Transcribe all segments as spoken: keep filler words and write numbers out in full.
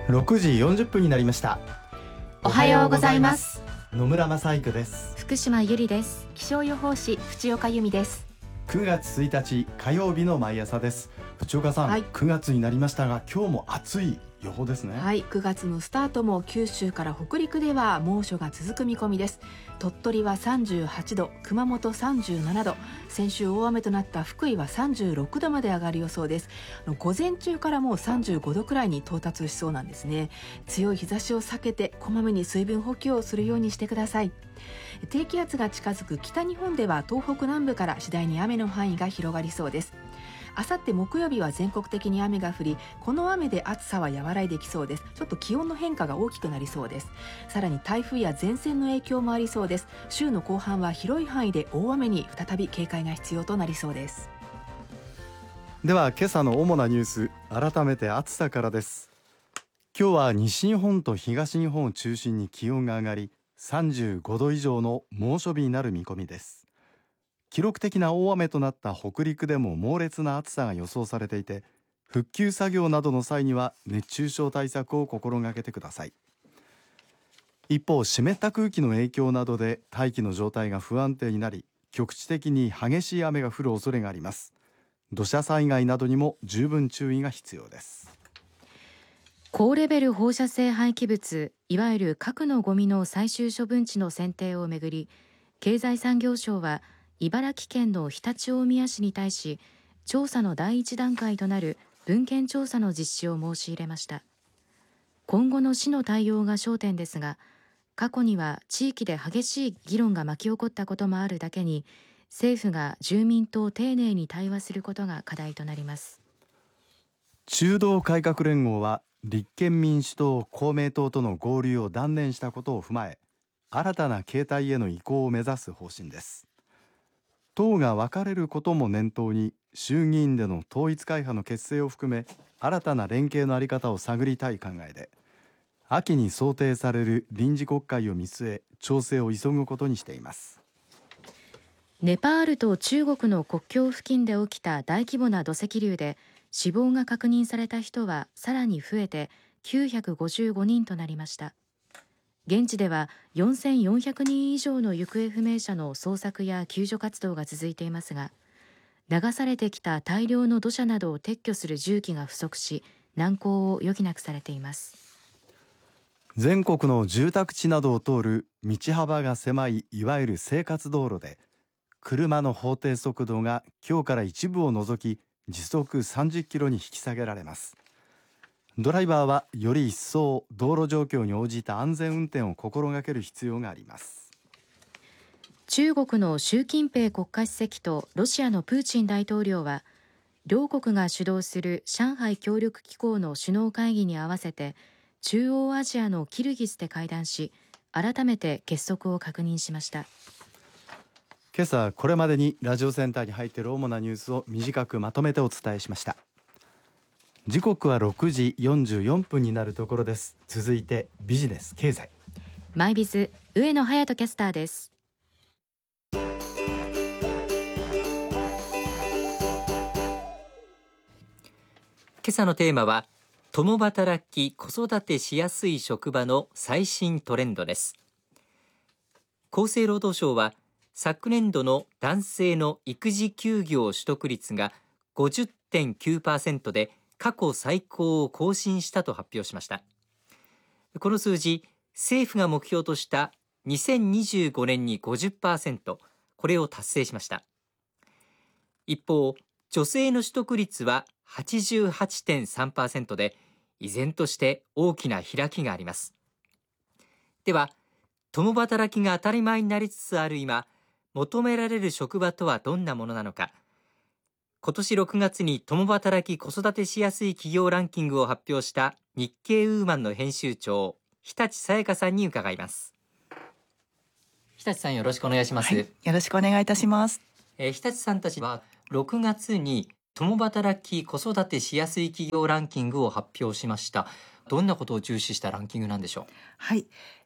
ろくじよんじゅっぷんになりました。 おはようございます。 野村正育です。 福島ゆりです。 気象予報士淵岡由美です。 くがつついたち火曜日の毎朝です。淵岡さん、はい、くがつになりましたが今日も暑い予報ですね。 はい、くがつのスタートも九州から北陸では猛暑が続く見込みです。鳥取はさんじゅうはちど、熊本さんじゅうななど、先週大雨となった福井はさんじゅうろくどまで上がる予想です。午前中からもうさんじゅうごどくらいに到達しそうなんですね。強い日差しを避けてこまめに水分補給をするようにしてください。低気圧が近づく北日本では東北南部から次第に雨の範囲が広がりそうです。あさって木曜日は全国的に雨が降り、この雨で暑さは和らいできそうです。ちょっと気温の変化が大きくなりそうです。さらに台風や前線の影響もありそうです。週の後半は広い範囲で大雨に再び警戒が必要となりそうです。 では今朝の主なニュース、改めて暑さからです。今日は西日本と東日本を中心に気温が上がり、さんじゅうごど以上の猛暑日になる見込みです。記録的な大雨となった北陸でも猛烈な暑さが予想されていて、復旧作業などの際には熱中症対策を心がけてください。一方、湿った空気の影響などで大気の状態が不安定になり、局地的に激しい雨が降る恐れがあります。土砂災害などにも十分注意が必要です。 高レベル放射性廃棄物、いわゆる核のゴミの最終処分地の選定をめぐり、経済産業省は茨城県の常陸大宮市に対し、調査の第一段階となる文献調査の実施を申し入れました。今後の市の対応が焦点ですが、過去には地域で激しい議論が巻き起こったこともあるだけに、政府が住民と丁寧に対話することが課題となります。 中道改革連合は立憲民主党、公明党との合流を断念したことを踏まえ、新たな形態への移行を目指す方針です。党が分かれることも念頭に、衆議院での統一会派の結成を含め新たな連携の在り方を探りたい考えで、秋に想定される臨時国会を見据え調整を急ぐことにしています。 ネパールと中国の国境付近で起きた大規模な土石流で死亡が確認された人はさらに増えてきゅうひゃくごじゅうごにんとなりました。現地ではよんせんよんひゃくにん以上の行方不明者の捜索や救助活動が続いていますが、流されてきた大量の土砂などを撤去する重機が不足し、難航を余儀なくされています。 全国の住宅地などを通る道幅が狭いいわゆる生活道路で、車の法定速度が今日から一部を除き時速さんじゅっキロに引き下げられます。ドライバーはより一層道路状況に応じた安全運転を心がける必要があります。 中国の習近平国家主席とロシアのプーチン大統領は、両国が主導する上海協力機構の首脳会議に合わせて中央アジアのキルギスで会談し、改めて結束を確認しました。 今朝これまでにラジオセンターに入っている主なニュースを短くまとめてお伝えしました。時刻はろくじよんじゅうよんぷんになるところです。続いてビジネス経済、 マイビズ上野隼人キャスターです。 今朝のテーマは、共働き子育てしやすい職場の最新トレンドです。厚生労働省は昨年度の男性の育児休業取得率が ごじゅってんきゅうパーセント で過去最高を更新したと発表しました。この数字、政府が目標としたにせんにじゅうごねんに ごじゅっパーセント、これを達成しました。一方、女性の取得率は はちじゅうはちてんさんパーセント で、依然として大きな開きがあります。では、共働きが当たり前になりつつある今、求められる職場とはどんなものなのか。今年ろくがつに共働き子育てしやすい企業ランキングを発表した日経ウーマンの編集長、日立さやかさんに伺います。日立さん、よろしくお願いします。 はい、よろしくお願いいたします。 えー、日立さんたちはろくがつに共働き子育てしやすい企業ランキングを発表しました。どんなことを重視したランキングなんでしょう。 はい、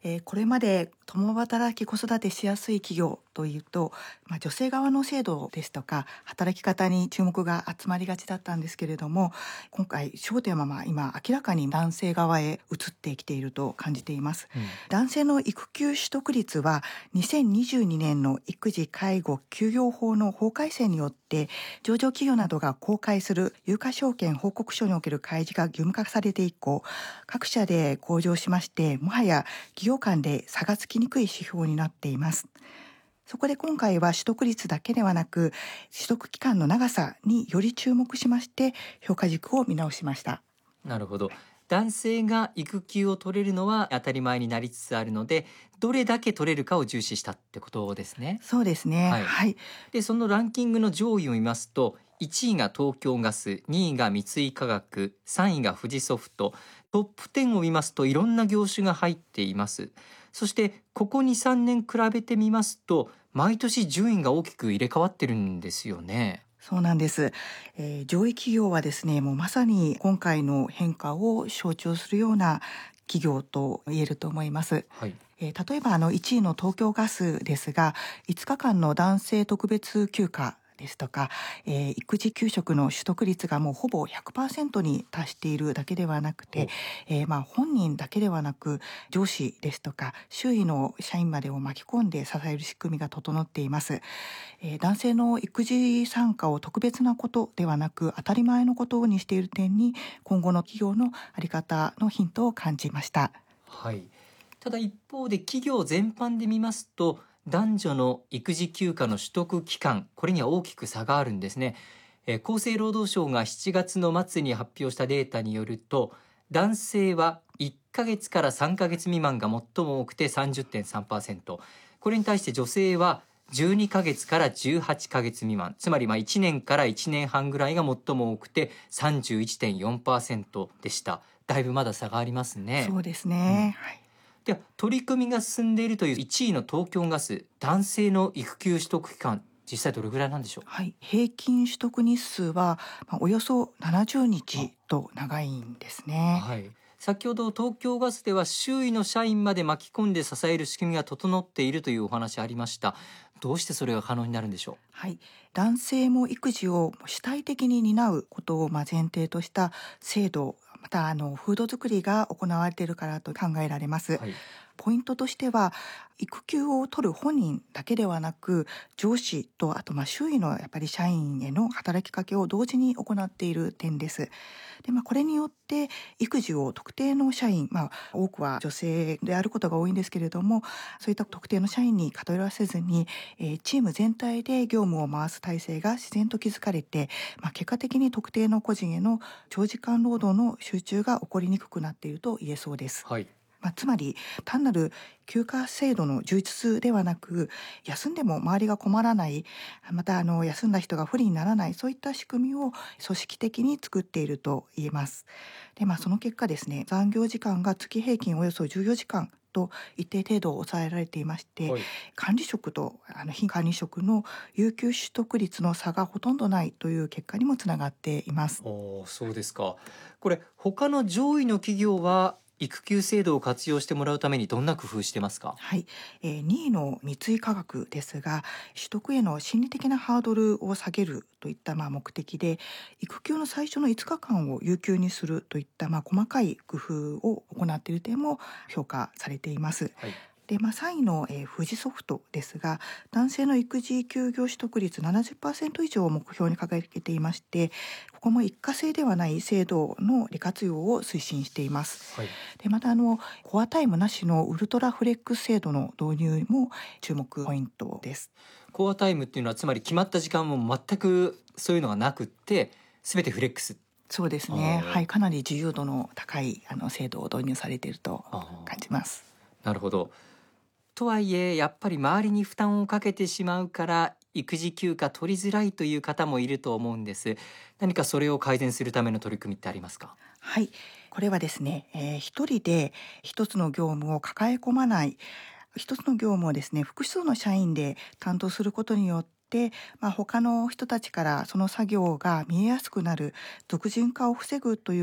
えーこれまで共働き子育てしやすい企業というと、まあ、女性側の制度ですとか働き方に注目が集まりがちだったんですけれども、今回焦点はまあ今明らかに男性側へ移ってきていると感じています。 うん、 男性の育休取得率はにせんにじゅうにねんの育児介護休業法の法改正によって上場企業などが公開する有価証券報告書における開示が義務化されて以降、各社で向上しまして、もはや企業間で差がつきにくい指標になっています。そこで今回は取得率だけではなく取得期間の長さにより注目しまして評価軸を見直しました。 なるほど。男性が育休を取れるのは当たり前になりつつあるので、どれだけ取れるかを重視したってことですね。 そうですね。 はいはい。 でそのランキングの上位を見ますと、いちいが東京ガス、にいが三井化学、さんいが富士ソフト、トップじゅうを見ますといろんな業種が入っています。そしてここ にさんねん比べてみますと、毎年順位が大きく入れ替わってるんですよね。 そうなんです、えー、上位企業はですね、もうまさに今回の変化を象徴するような企業と言えると思います。 はい。 えー例えばあのいちいの東京ガスですが、いつかかんの男性特別休暇ですとか、えー育児休職の取得率がもうほぼ ひゃくパーセント に達しているだけではなくて、えーまあ本人だけではなく上司ですとか周囲の社員までを巻き込んで支える仕組みが整っています。えー男性の育児参加を特別なことではなく当たり前のことにしている点に、今後の企業の在り方のヒントを感じました。 はい。ただ一方で企業全般で見ますと、男女の育児休暇の取得期間、これには大きく差があるんですね。えー厚生労働省がしちがつの末に発表したデータによると、男性はいっかげつからさんかげつ未満が最も多くて さんじゅってんさんパーセント、 これに対して女性はじゅうにかげつからじゅうはちかげつ未満、つまりまあいちねんからいちねんはんぐらいが最も多くて さんじゅういってんよんパーセント でした。だいぶまだ差がありますね。 そうですね、はい。 では取り組みが進んでいるといういちいの東京ガス、男性の育休取得期間、実際どれぐらいなんでしょう。 はい、平均取得日数は、まあ、およそななじゅうにちと長いんですね。 はい、先ほど東京ガスでは周囲の社員まで巻き込んで支える仕組みが整っているというお話ありました。どうしてそれが可能になるんでしょう。 はい、男性も育児を主体的に担うことをまあ前提とした制度、またあの風土作りが行われているからと考えられます。 はい、 ポイントとしては、育休を取る本人だけではなく上司と、あとまあ周囲のやっぱり社員への働きかけを同時に行っている点です。で、まあ、これによって育児を特定の社員、まあ、多くは女性であることが多いんですけれども、そういった特定の社員に偏らせずに、えーチーム全体で業務を回す体制が自然と築かれて、まあ、結果的に特定の個人への長時間労働の集中が起こりにくくなっていると言えそうです。 はい、 まあ、つまり単なる休暇制度の充実ではなく、休んでも周りが困らない、またあの休んだ人が不利にならない、そういった仕組みを組織的に作っていると言えます。で、まあ、その結果ですね、残業時間が月平均およそじゅうよじかんと一定程度抑えられていまして、 はい、 管理職とあの非管理職の有給取得率の差がほとんどないという結果にもつながっています。 おー、そうですか。これ他の上位の企業は育休制度を活用してもらうためにどんな工夫してますか。 はい、えー、にいの三井化学ですが、取得への心理的なハードルを下げるといったまあ目的で、育休の最初のいつかかんを有給にするといったまあ細かい工夫を行っている点も評価されています。 はい、 で、まあ、さんいの、えー富士ソフトですが、男性の育児休業取得率 ななじゅっパーセント 以上を目標に掲げていまして、ここも一過性ではない制度の利活用を推進しています。 はい、 で、またあのコアタイムなしのウルトラフレックス制度の導入も注目ポイントです。 コアタイムっていうのはつまり決まった時間も全くそういうのがなくって、全てフレックス。 そうですね、 あーはい、かなり自由度の高いあの制度を導入されているとあー感じます。 なるほど。とはいえやっぱり周りに負担をかけてしまうから育児休暇取りづらいという方もいると思うんです。何かそれを改善するための取り組みってありますか。 はい、これはですね、えー一人で一つの業務を抱え込まない、一つの業務をですね複数の社員で担当することによって、まあ、他の人たちからその作業が見えやすくなる、属人化を防ぐという